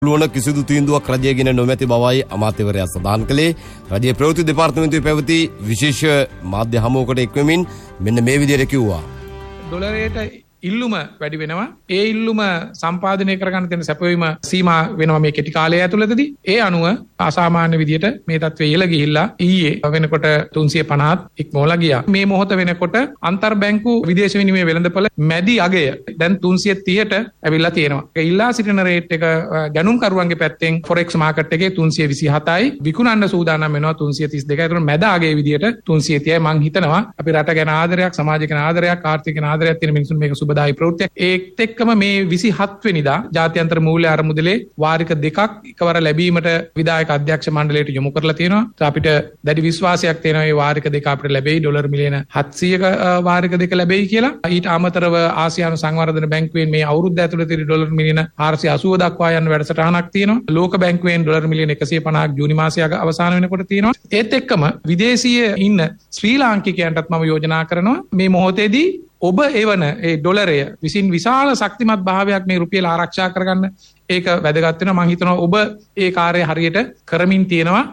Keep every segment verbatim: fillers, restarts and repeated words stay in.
ලුවන කිසිදු තීන්දුවක් රජය ගෙන නොමැති බවයි අමාත්‍යවරයා සඳහන් කළේ. රජයේ ප්‍රවෘත්ති දෙපාර්තමේන්තුවේ පැවති විශේෂ මාධ්‍ය හමුවකට එක්වෙමින් මෙන්න මේ විදිහට කිව්වා. ඩොලරයට ඉල්ලුම වැඩි වෙනවා. ඒ ඉල්ලුම සම්පාදනය කරගන්න තියෙන සැපයීම සීමා වෙනවා මේ කෙටි කාලය ඇතුළතදී. ඒ අනුව අසාමාන්‍ය විදියට මේ තත්ත්වය ඉහළ ගිහිල්ලා ඊයේ වෙනකොට තුන්සිය පනහක් ඉක්මවලා ගියා. මේ මොහොත වෙනකොට අන්තර් බැංකු විදේශ විනිමය වෙළඳපොළ මැදි අගය දැන් තුන්සිය තිහට ඇවිල්ලා තියෙනවා. ඒ ඉල්ලා සිටින රේට් එක ගණුම්කරුවන්ගේ පැත්තෙන් ෆොරෙක්ස් මාකට් එකේ තුන්සිය විසිහතයි විකුණන්න සූදානම් වෙනවා තුන්සිය තිස් දෙකයි. ඒතර මැද අගයේ විදියට තුන්සිය තිහයි. මං හිතනවා අපි රට ගැන ආදරයක්, සමාජය ගැන ආදරයක්, ආර්ථික ගැන ආදරයක් තියෙන මිනිසුන් මේක සුබදායි ප්‍රවෘත්තියක්. ඒත් එක්කම මේ විසිහත් වෙනිදා ජාත්‍යන්තර මූල්‍ය අරමුදලේ වාරික දෙකක් එකවර ලැබීමට විධායක අධ්‍යක්ෂ මණ්ඩලයට යොමු කරලා තියෙනවා. අපිට දැඩි විශ්වාසයක් තියෙනවා මේ වාරික දෙක අපිට ලැබෙයි. ඩොලර් මිලියන හත්සියයක වාරික දෙක ලැබෙයි කියලා. ඊට අමතරව ආසියානු සංවර්ධන බැංකුවෙන් මේ අවුරුද්ද ඇතුළත ඩොලර් මිලියන හාරසිය අසූව දක්වා යන වැඩසටහනක් තියෙනවා. ලෝක බැංකුවෙන් ඩොලර් මිලියන එකසිය පනහක් ජූනි මාසයේ අවසාන වෙනකොට තියෙනවා. ඒත් එක්කම විදේශීය ඉන්න ශ්‍රී ලාංකිකයන්ටත් මම යෝජනා කරනවා මේ මොහොතේදී ඔබ එවන ඒ ඩොලරය විසින් විශාල ශක්තිමත් භාවයක් මේ රුපියල ආරක්ෂා කරගන්න ඒක වැදගත් වෙනවා. මම හිතනවා ඔබ ඒ කාර්යය හරියට කරමින් තියෙනවා.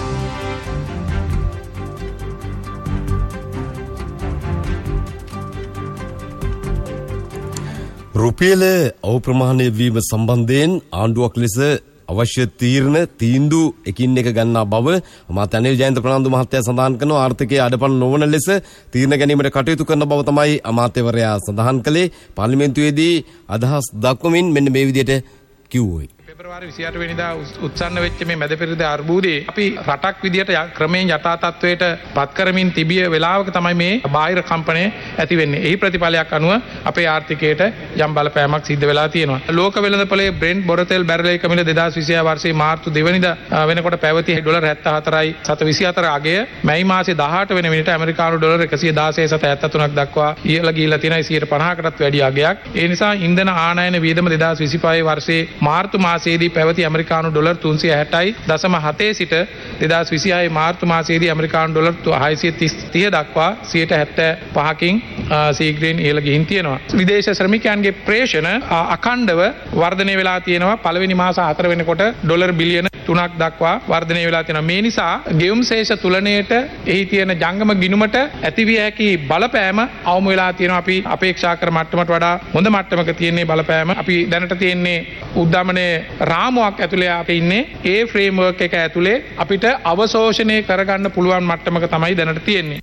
රුපියල අවප්‍රමාණය වීම සම්බන්ධයෙන් ආණ්ඩුවක් ලෙස අවශ්‍ය තීරණ තීන්දුව එකින් එක ගන්නා බව අමාත්‍ය අනිල් ජයන්ත ප්‍රනාන්දු මහත්තයා සඳහන් කරනවා. ආර්ථිකයේ අඩපණ නොවන ලෙස තීරණ ගැනීමට කටයුතු කරන බව තමයි අමාත්‍යවරයා සඳහන් කළේ. පාර්ලිමේන්තුවේදී අදහස් දක්වමින් මෙන්න මේ විදිහට කිව්වෝයි. පෙබරවාරි විසිඅට වෙනිදා උත්සන්න වෙච්ච මේ මැද පෙරදිග අර්බුදයේ අපි රටක් විදියට ක්‍රමයෙන් යථා තත්වයට පත් කරමින් තිබිය වෙලාවක තමයි මේ බාහිර කම්පණය ඇති වෙන්නේ. එහි ප්‍රතිඵලයක් අනුව අපේ ආර්ථිකයට යම් බලපෑමක් සිද්ධ වෙලා තියෙනවා. ලෝක වෙළඳපොලේ බ්‍රෙන්ට් බොරතෙල් බැරලයක මිල දෙදාස් විසිහය වර්ෂයේ මාර්තු දෙවනිදා වෙනකොට පැවති ඩොලර් හැත්තෑ හතරයි සත විසිහතර අගය මැයි මාසයේ දහඅට වෙනි මිනිට ඇමරිකානු ඩොලර් එකසිය දාසය සත හැත්තෑ තුනක් දක්වා ඉහළ ගිහිලා තියෙනවා. සියයට පනහකටත් වැඩි අගයක්. ඒ නිසා ඉන්ධන ආනයන වියදම දෙදාස් විසිපහේ වර්ෂයේ මාර්තු මාසයේදී පැවති ඇමරිකානු ඩොලර් තුන්සිය හැටයි දශම හතේ සිට දෙදාස් විසිහයේ මාර්තු මාසයේදී ඇමරිකානු ඩොලර් හයසිය තිහ දක්වා සියයට හැත්තෑ පහකින් සීග්‍රයෙන් ඉහළ ගිහින් තියෙනවා. විදේශ ශ්‍රමිකයන්ගේ ප්‍රේෂණ අඛණ්ඩව වර්ධනය වෙලා තියෙනවා. පළවෙනි මාස හතර වෙනකොට ඩොලර් බිලියන තුනක් දක්වා වර්ධනය වෙලා තියෙනවා. මේ නිසා ගෙවුම් ශේෂ තුලණයට එහි තියෙන ජංගම ගිණුමට ඇතිවිය හැකි බලපෑම අවම වෙලා තියෙනවා. අපි අපේක්ෂා කර මට්ටමට වඩා හොඳ මට්ටමක තියෙන බලපෑම. අපි දැනට තියෙන්නේ උද්දමනයේ රාමුවක් ඇතුලේ අපි ඉන්නේ. ඒ ෆ්‍රේම්වර්ක් එක ඇතුලේ අපිට අවශෝෂණය කරගන්න පුළුවන් මට්ටමක තමයි දැනට තියෙන්නේ.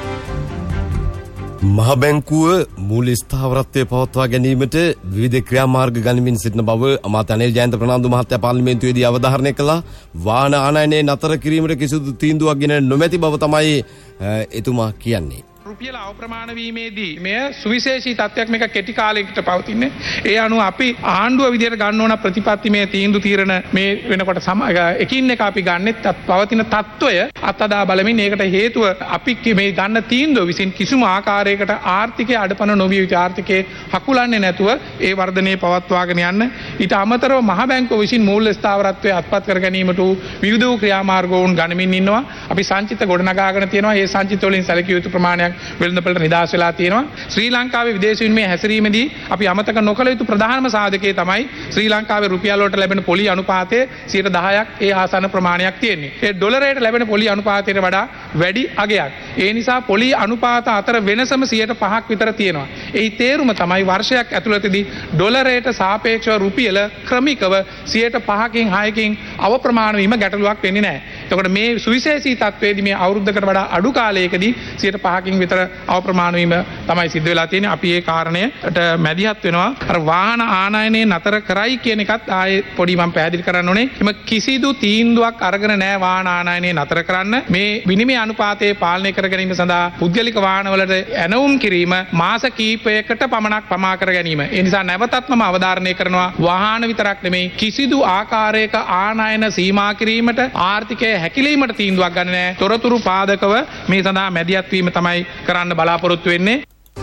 මහ බැංකුව මූල්‍ය ස්ථාවරත්වය පවත්වා ගැනීමට විවිධ ක්‍රියාමාර්ග ගනිමින් සිටින බව අමාත්‍ය අනිල් ජයන්ත ප්‍රනාන්දු මහත්තයා පාර්ලිමේන්තුවේදී අවධාරණය කළා. වාහන ආනයනය නතර කිරීමට කිසිදු තීන්දුවක් ගෙන නොමැති බව තමයි එතුමා කියන්නේ. රුපියල අවප්‍රමාණ වීමේදී මෙය සුවිශේෂී තත්ත්වයක් මේක කෙටි කාලයකට පවතින්නේ. ඒ අනුව අපි ආණ්ඩුව විදියට ගන්න ඕන ප්‍රතිපත්ති මේ තීන්දුව తీරන මේ වෙනකොට එකින් එක අපි ගන්නෙත් පවතින තත්ත්වය අත්අදා බලමින් ඒකට හේතුව අපි මේ ගන්න තීන්දුව විසින් කිසිම ආකාරයකට ආර්ථිකයේ අඩපණ නොවිය යුතු ආර්ථිකයේ හකුලන්නේ නැතුව ඒ වර්ධනය පවත්වාගෙන යන්න. ඊට අමතරව මහ බැංකුව විසින් මූල්‍ය ස්ථාවරත්වය අත්පත් කර ගැනීමට විවිධ ක්‍රියාමාර්ග වුන් ගනිමින් ඉන්නවා. අපි සංචිත ගොඩනගාගෙන තියෙනවා. ඒ සංචිත වලින් සැලකිය යුතු ප්‍රමාණයක් වෙළඳපොළට නිදාස් වෙලා තියෙනවා. ශ්‍රී ලංකාවේ විදේශ විනිමය හැසිරීමේදී අපි අමතක නොකළ යුතු ප්‍රධානම සාධකය තමයි ශ්‍රී ලංකාවේ රුපියල් වලට ලැබෙන පොලි අනුපාතය සියයට දහයක් ඒ ආසන්න ප්‍රමාණයක් තියෙන්නේ. ඒ ඩොලරයට ලැබෙන පොලි අනුපාතයට වඩා වැඩි අගයක්. ඒ නිසා පොලි අනුපාත අතර වෙනසම සියයට පහක් විතර තියෙනවා. එහි තේරුම තමයි වර්ෂයක් ඇතුළතදී ඩොලරයට සාපේක්ෂව රුපියල ක්‍රමිකව සියයට පහකින් හයකින් අවප්‍රමාණ වීම ගැටලුවක් වෙන්නේ නැහැ. එතකොට මේ සුවිශේෂී තත්වයේදී මේ අවුරුද්දකට වඩා අඩු කාලයකදී සියයට පහකින් විතර අවප්‍රමාණ වීම තමයි සිද්ධ වෙලා තියෙන්නේ. අපි ඒ කාරණයට මැදිහත් වෙනවා. අර වාහන ආනයනයේ නතර කරයි කියන එකත් ආයේ පොඩි මම පැහැදිලි කරන්න ඕනේ. එම කිසිදු තීන්දුවක් අරගෙන නැහැ වාහන ආනයනයේ නතර කරන්න. මේ විනිමය අනුපාතය පාලනය කර ගැනීම සඳහා පුද්ගලික වාහනවලට ඇනවුම් කිරීම මාස කිහිපයකට පමණක් පමා කර ගැනීම. ඒ නිසා නැවතත් මම අවධාරණය කරනවා වාහන විතරක් නෙමෙයි කිසිදු ආකාරයක ආනයන සීමා කිරීමට ආර්ථිකය හැකිලීමට තීන්දුවක් ගන්න නැහැ. තොරතුරු පාදකව මේ සඳහා මැදිහත් වීම තමයි කරන්න බලාපොරොත්තු වෙන්නේ.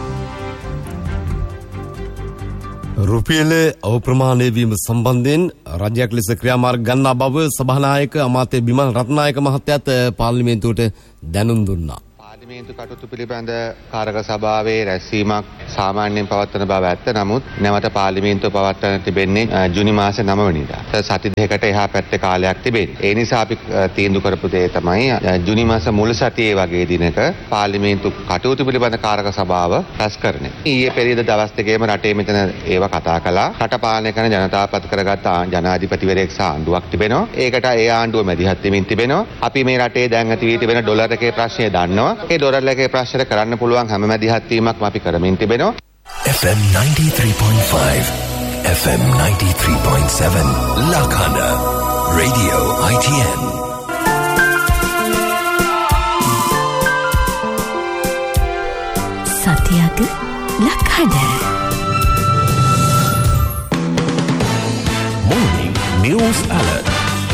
රුපියල අවප්‍රමාණය වීම සම්බන්ධයෙන් රජයක් ලෙස ක්‍රියාමාර්ග ගන්නා බව සභානායක අමාත්‍ය බිමල් රත්නායක මහත්තයාත් පාර්ලිමේන්තුවට දැනුම් දුන්නා. පාර්ලිමේන්තු කටයුතු පිළිබඳ කාරක සභාවේ රැස්වීමක් සාමාන්‍යයෙන් පවත්වන බව ඇත්ත. නමුත් නැවත පාර්ලිමේන්තුව පවත්වන තිබෙන්නේ ජූනි මාසේ නවය වෙනිදා. සති දෙකකට එහා පැත්තේ කාලයක් තිබෙන්නේ. ඒ නිසා අපි තීන්දුව කරපු දේ තමයි ජූනි මාස මුල් සතියේ වගේ දිනක පාර්ලිමේන්තු කටයුතු පිළිබඳ කාරක සභාව රැස් කරන්නේ. ඊයේ පෙරේද දවස් දෙකේම රටේ මෙතන ඒව කතා කළා. රට පාලනය කරන ජනතාවපත් කරගත් ජනාධිපතිවරයෙක් සහ ආණ්ඩුවක් තිබෙනවා. ඒකට ඒ ආණ්ඩුව මැදිහත් වෙමින් තිබෙනවා. අපි මේ රටේ දැන් ඇති වී තිබෙන ඩොලර් එකේ ප්‍රශ්නය දන්නවා. ඒ ඩොලර් එකේ ප්‍රශ්න කරන්න පුළුවන් හැම මැදිහත් වීමක්ම අපි කරමින් තිබෙනවා. F M ninety-three point five, F M ninety-three point seven, Lakhana, Radio I T N. Satyaga Lakhana. Morning News Alert.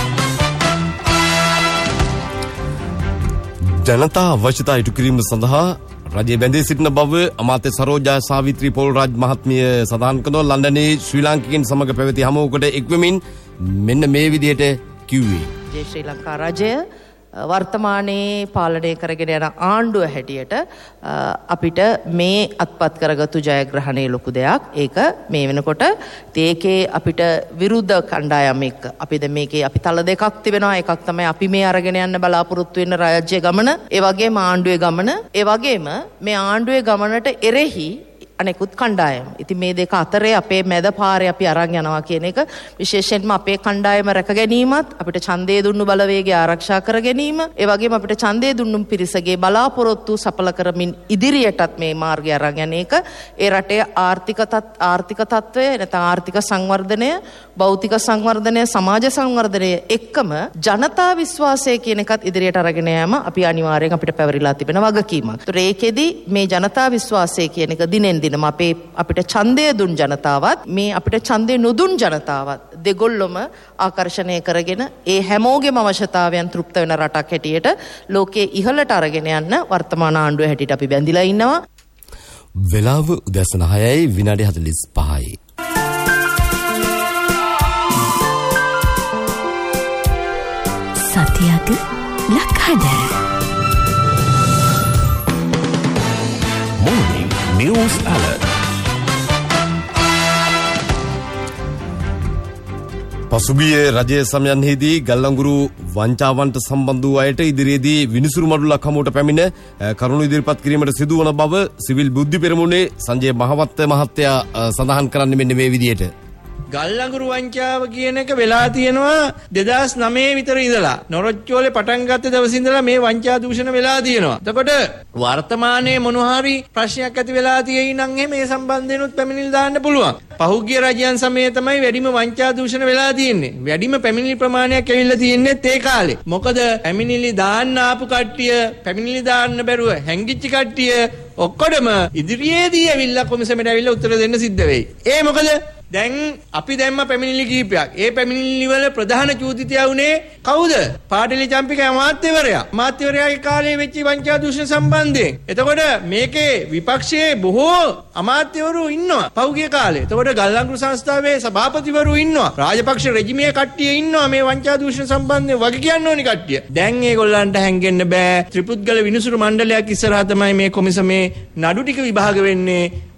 ජනතා අවශ්‍යතා ඉටු කිරීම සඳහා රජයේ බැඳී සිටින බව අමාත්‍ය සරෝජා සාවිත්‍රී පොල්රාජ් මහත්මිය සඳහන් කරනවා. ලන්ඩනයේ ශ්‍රී ලාංකිකයන් සමග පැවති හමුවකට එක්වෙමින් මෙන්න මේ විදිහට කිව්වේ. ජේ ශ්‍රී ලංකා රජය වර්තමානයේ පාලනය කරගෙන යන ආණ්ඩුව හැටියට අපිට මේ අත්පත් කරගත්තු ජයග්‍රහණයේ ලොකු දෙයක්. ඒක මේ වෙනකොට ඒකේ අපිට විරුද්ධ කණ්ඩායම් එක්ක අපි දැන් මේකේ අපි තල දෙකක් තිබෙනවා. එකක් තමයි අපි මේ අරගෙන යන්න බලාපොරොත්තු වෙන රාජ්‍ය ගමන, ඒ වගේම ආණ්ඩුවේ ගමන, ඒ වගේම මේ ආණ්ඩුවේ ගමනට එරෙහි අනෙකුත් කණ්ඩායම. ඉතින් මේ දෙක අතරේ අපේ මැද පාරේ අපි අරන් යනවා කියන එක විශේෂයෙන්ම අපේ කණ්ඩායම රැක ගැනීමත්, අපිට ඡන්දය දුන්නු බලවේගය ආරක්ෂා කර ගැනීම, ඒ වගේම අපිට ඡන්දය දුන්නු පිරිසගේ බලාපොරොත්තු සඵල කරමින් ඉදිරියටත් මේ මාර්ගය අරන් යන එක ඒ රටේ ආර්ථික ආර්ථික තත්ත්වය නැත්නම් ආර්ථික සංවර්ධනය, භෞතික සංවර්ධනය, සමාජ සංවර්ධනය එක්කම ජනතා විශ්වාසය කියන එකත් ඉදිරියට අරගෙන යෑම අපි අනිවාර්යෙන් අපිට පැවරිලා තිබෙන වගකීමක්. ඒතර ඒකෙදි මේ ජනතා විශ්වාසය කියන එක දිනෙන් දිනම අපේ අපිට ඡන්දය දුන් ජනතාවත් මේ අපිට ඡන්දය නොදුන් ජනතාවත් දෙගොල්ලොම ආකර්ෂණය කරගෙන ඒ හැමෝගෙම අවශ්‍යතාවයන් තෘප්ත වෙන රටක් හැටියට ලෝකයේ ඉහළට අරගෙන යන්න වර්තමාන ආණ්ඩුව හැටියට අපි බැඳිලා ඉන්නවා. වෙලාව උදෑසන හයයි විනාඩි හතළිස් පහයි. Satyaga Lakhana. Morning News Alert. පසුගිය රජයේ සමයන්හිදී ගල්ලංගුරු වංචාවන්ට සම්බන්ධ වූ අයට ඉදිරියේදී විනිසුරු මඩුලක් හමුවට පැමිණ කරුණු ඉදිරිපත් කිරීමට සිදුවන බව සිවිල් බුද්ධි පෙරමුණේ සංජය මහවත්ත මහත්තයා සඳහන් කරන්නේ මෙන්න මේ විදියට. ගල්ලංගුරු වංචාව කියන එක වෙලා තියෙනවා දෙදාස් නවය විතර ඉඳලා. නොරොච්චෝලේ පටන් ගත්ත දවසේ ඉඳලා මේ වංචා දූෂණ වෙලා තියෙනවා. එතකොට වර්තමානයේ මොනවා හරි ප්‍රශ්නයක් ඇති වෙලා තියෙයි නම් එහෙම මේ සම්බන්ධයෙන්ුත් පැමිණිලි දාන්න පුළුවන්. පහුගිය රජයන් සමයේ තමයි වැඩිම වංචා දූෂණ වෙලා තියෙන්නේ. වැඩිම පැමිණිලි ප්‍රමාණයක් ඇවිල්ලා තියෙන්නේ ඒ කාලේ. මොකද පැමිණිලි දාන්න ආපු කට්ටිය, පැමිණිලි දාන්න බැරුව හැංගිච්ච කට්ටිය ඔක්කොම ඉදිරියේදී ඇවිල්ලා කොමිසමට ඇවිල්ලා උත්තර දෙන්න සිද්ධ වෙයි. ඒ මොකද දැන් අපි දැම්ම පැමිණිලි කීපයක්. ඒ පැමිණිලි වල ප්‍රධාන චූතිතයා වුණේ කවුද? පාටිලි චම්පික අමාත්‍යවරයා. අමාත්‍යවරයාගේ කාලේ වෙච්ච වංචා දූෂණ සම්බන්ධයෙන්. එතකොට මේකේ විපක්ෂයේ බොහෝ අමාත්‍යවරු ඉන්නවා පහුගිය කාලේ. එතකොට ගල්ලංගුරු සංස්ථාවේ සභාපතිවරු ඉන්නවා. රාජපක්ෂ රෙජිමේ කට්ටිය ඉන්නවා මේ වංචා දූෂණ සම්බන්ධයෙන් වග කියන්න ඕනි කට්ටිය. දැන් ඒගොල්ලන්ට හැංගෙන්න බෑ. ත්‍රිපුද්ගල විනිසුරු මණ්ඩලයක් ඉස්සරහා තමයි මේ කොමිසමේ නඩු ටික විභාග වෙන්නේ.